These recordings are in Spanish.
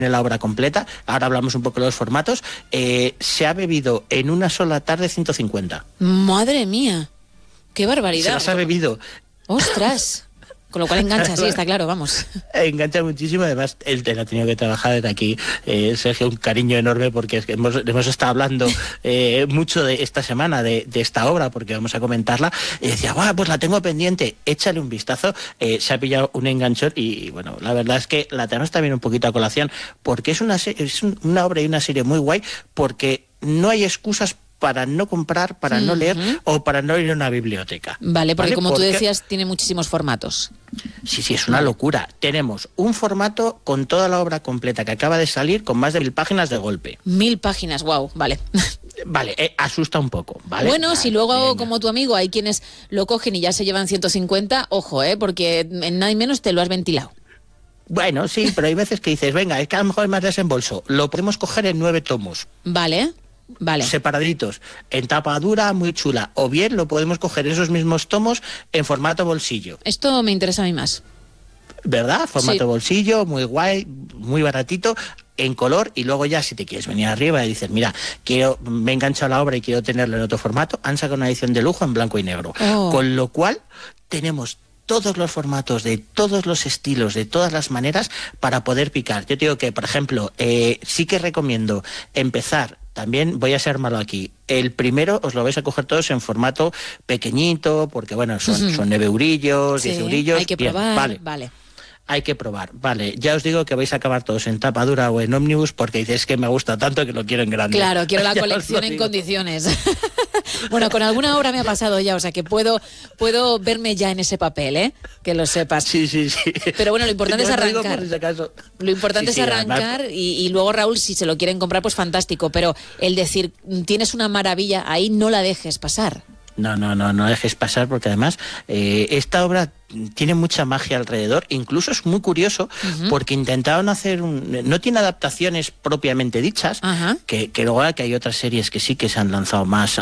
la obra completa, ahora hablamos un poco de los formatos, se ha bebido en una sola tarde 150. ¡Madre mía! ¡Qué barbaridad! Se las ha bebido. ¡Ostras! Con lo cual engancha, sí, está claro, vamos. Engancha muchísimo, además él ha tenido que trabajar desde aquí, Sergio, un cariño enorme porque es que hemos estado hablando mucho de esta semana de esta obra porque vamos a comentarla y decía, pues la tengo pendiente, échale un vistazo, se ha pillado un enganchón y bueno, la verdad es que la tenemos también un poquito a colación porque es una obra y una serie muy guay porque no hay excusas para no comprar, para no leer o para no ir a una biblioteca. Vale, porque como tú decías, tiene muchísimos formatos. Sí, es una locura. Tenemos un formato con toda la obra completa que acaba de salir con más de 1000 páginas de golpe. 1000 páginas, wow, vale. Vale, asusta un poco, ¿vale? Bueno, vale, si luego, venga. como tu amigo, hay quienes lo cogen y ya se llevan 150, ojo, porque en nada y menos te lo has ventilado. Bueno, sí, pero hay veces que dices, venga, es que a lo mejor es más desembolso. Lo podemos coger en 9 tomos. Vale. Separaditos, en tapa dura, muy chula. O bien lo podemos coger esos mismos tomos en formato bolsillo. Esto me interesa a mí más. ¿Verdad? Formato sí. Bolsillo, muy guay, muy baratito, en color, y luego ya si te quieres venir arriba y dices, mira, me he enganchado a la obra y quiero tenerlo en otro formato, han sacado una edición de lujo en blanco y negro. Con lo cual tenemos todos los formatos, de todos los estilos, de todas las maneras para poder picar. Yo te digo que, por ejemplo, sí que recomiendo empezar. También voy a ser malo aquí. El primero os lo vais a coger todos en formato pequeñito, porque bueno, son 9 eurillos, 10 eurillos. Hay que probar, vale. Hay que probar, vale. Ya os digo que vais a acabar todos en tapa dura o en ómnibus porque dices que me gusta tanto que lo quiero en grande. Claro, quiero la colección en condiciones. Bueno, con alguna obra me ha pasado ya, o sea que puedo verme ya en ese papel, que lo sepas. Sí. Pero bueno, lo importante es arrancar. Lo importante es arrancar además, y luego, Raúl, si se lo quieren comprar, pues fantástico. Pero el decir, tienes una maravilla, ahí no la dejes pasar. No dejes pasar porque además esta obra tiene mucha magia alrededor, incluso es muy curioso porque intentaron hacer no tiene adaptaciones propiamente dichas, que luego que hay otras series que sí que se han lanzado más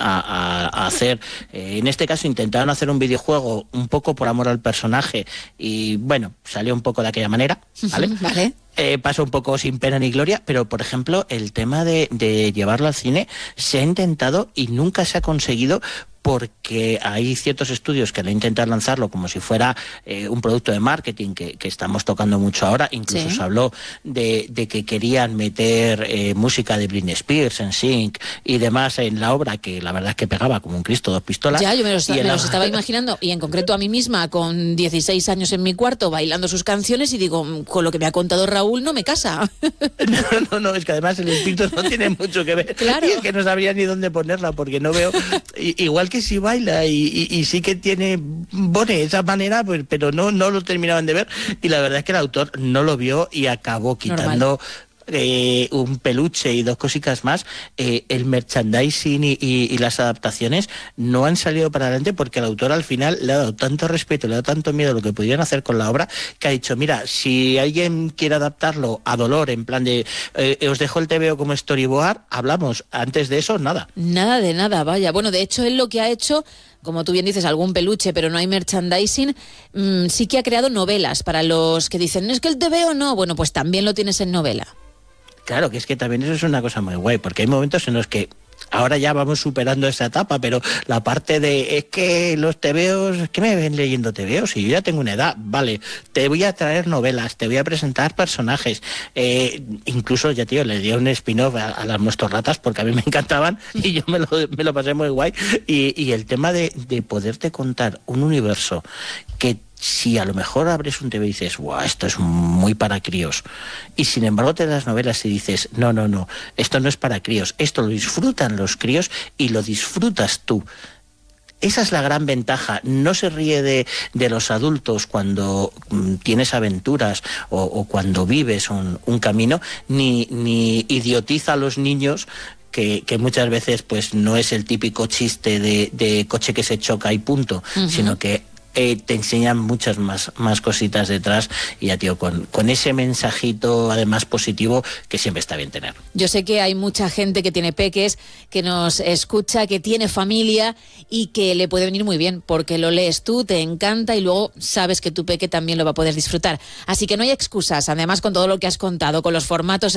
a hacer, en este caso intentaron hacer un videojuego un poco por amor al personaje y bueno, salió un poco de aquella manera, ¿vale? Vale. Pasó un poco sin pena ni gloria, pero por ejemplo el tema de llevarlo al cine se ha intentado y nunca se ha conseguido porque hay ciertos estudios que han intentado lanzarlo como si fuera un producto de marketing que estamos tocando mucho ahora, incluso se habló de que querían meter música de Britney Spears, NSYNC y demás en la obra, que la verdad es que pegaba como un Cristo, 2 pistolas. Ya, yo me los estaba imaginando, y en concreto a mí misma, con 16 años en mi cuarto, bailando sus canciones, y digo, con lo que me ha contado Raúl, no me casa. No, es que además el espíritu no tiene mucho que ver. Claro. Y es que no sabría ni dónde ponerla, porque no veo... Igual que si baila y sí que pone esa manera, pues, pero no lo terminaban de ver, y la verdad es que el autor no lo vio y acabó quitando... un peluche y 2 cositas más. El merchandising y las adaptaciones no han salido para adelante porque el autor al final le ha dado tanto respeto, le ha dado tanto miedo a lo que pudieran hacer con la obra, que ha dicho, mira, si alguien quiere adaptarlo a dolor, en plan de os dejo el TVO como storyboard, hablamos. Antes de eso, nada. Nada de nada, vaya. Bueno, de hecho, él lo que ha hecho, como tú bien dices, algún peluche, pero no hay merchandising, sí que ha creado novelas para los que dicen, es que el TVO no, bueno, pues también lo tienes en novela. Claro, que es que también eso es una cosa muy guay, porque hay momentos en los que ahora ya vamos superando esa etapa, pero la parte de, es que los tebeos, es que me ven leyendo tebeos y yo ya tengo una edad, vale, te voy a traer novelas, te voy a presentar personajes, incluso, ya tío, le di un spin-off a las Ratas porque a mí me encantaban y yo me lo pasé muy guay, y el tema de poderte contar un universo que si a lo mejor abres un TV y dices, guau, esto es muy para críos, y sin embargo te das novelas y dices, no, esto no es para críos, esto lo disfrutan los críos y lo disfrutas tú. Esa es la gran ventaja. No se ríe de los adultos cuando tienes aventuras o cuando vives un camino, ni idiotiza a los niños, que muchas veces pues no es el típico chiste de coche que se choca y punto, sino que te enseñan muchas más cositas detrás, y ya tío, con ese mensajito además positivo que siempre está bien tener. Yo sé que hay mucha gente que tiene peques, que nos escucha, que tiene familia y que le puede venir muy bien porque lo lees tú, te encanta y luego sabes que tu peque también lo va a poder disfrutar. Así que no hay excusas, además con todo lo que has contado, con los formatos